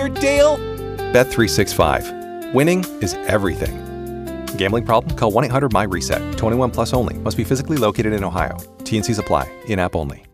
here, Dale? Bet365. Winning is everything. Gambling problem? Call 1-800-MY-RESET. 21 plus only. Must be physically located in Ohio. T&Cs apply. In-app only.